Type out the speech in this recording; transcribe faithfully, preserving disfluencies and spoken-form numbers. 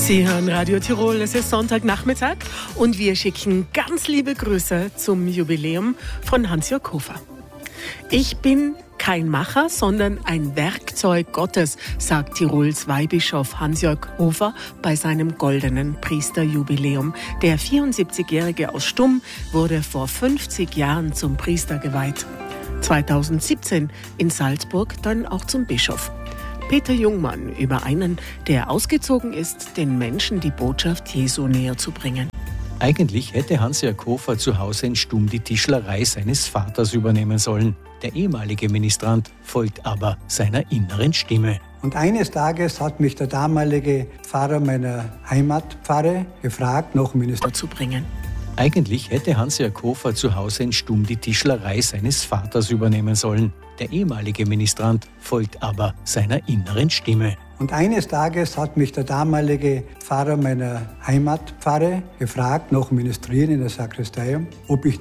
Sie hören Radio Tirol, es ist Sonntagnachmittag und wir schicken ganz liebe Grüße zum Jubiläum von Hans-Jörg Hofer. Ich bin kein Macher, sondern ein Werkzeug Gottes, sagt Tirols Weihbischof Hans-Jörg Hofer bei seinem goldenen Priesterjubiläum. Der vierundsiebzigjährige aus Stumm wurde vor fünfzig Jahren zum Priester geweiht. zweitausendsiebzehn in Salzburg dann auch zum Bischof. Peter Jungmann über einen, der ausgezogen ist, den Menschen die Botschaft Jesu näher zu bringen. Eigentlich hätte Hans-Jörg Hofer zu Hause in Stumm die Tischlerei seines Vaters übernehmen sollen. Der ehemalige Ministrant folgt aber seiner inneren Stimme. Und eines Tages hat mich der damalige Pfarrer meiner Heimatpfarre gefragt, noch Minister zu bringen. Eigentlich hätte Hans-Jörg Hofer zu Hause in Stumm die Tischlerei seines Vaters übernehmen sollen. Der ehemalige Ministrant folgt aber seiner inneren Stimme. Und eines Tages hat mich der damalige Pfarrer meiner Heimatpfarre gefragt, noch ministrieren in der Sakristei, ob ich